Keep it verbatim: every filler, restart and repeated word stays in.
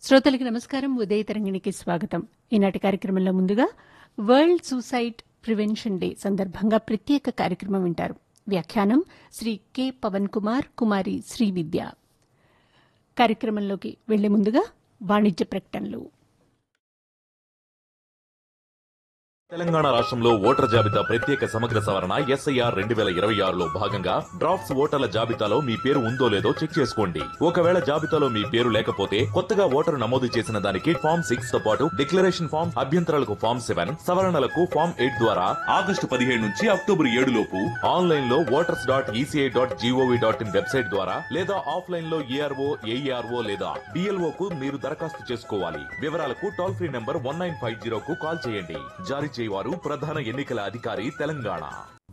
శ్రోతలకి నమస్కారం. ఉదయ తరంగిణికి స్వాగతం. ఈనాటి కార్యక్రమంలో ముందుగా వరల్డ్ సూసైడ్ ప్రివెన్షన్ డే సందర్భంగా ప్రత్యేక కార్యక్రమం వింటారు. వ్యాఖ్యానం శ్రీ కె పవన్ కుమార్, కుమారి శ్రీవిద్య. కార్యక్రమంలోకి వెళ్లే ముందుగా వాణిజ్య ప్రకటనలు. తెలంగాణ రాష్ట్రంలో ఓటర్ జాబితా ప్రత్యేక సమగ్ర సవరణ ఎస్ఐఆర్ రెండు వేల ఇరవై ఆరులో భాగంగా డ్రాఫ్ట్స్ ఓటర్ల జాబితాలో మీ పేరు ఉందో లేదో చెక్ చేసుకోండి. ఒకవేళ జాబితాలో మీ పేరు లేకపోతే కొత్తగా ఓటరు నమోదు చేసిన దానికి ఫామ్ సిక్స్ తో పాటు డిక్లరేషన్ ఫామ్, అభ్యంతరాలకు ఫామ్ సెవెన్, సవరణలకు ఫామ్ ఎయిట్ ద్వారా ఆగస్టు పదిహేడు నుంచి అక్టోబర్ ఏడు లోపు ఆన్లైన్ లో voters dot ECI dot GOV dot in website ద్వారా లేదా ఆఫ్లైన్ లో ఏఆర్ఓ, ఏఈఆర్ఓ లేదా డిఎల్ఓ కు మీరు దరఖాస్తు చేసుకోవాలి. వివరాలకు toll free number one nine five zero కు కాల్ చేయండి. జారీ చేయవారు ప్రధాన ఎన్నికల అధికారి తెలంగాణ.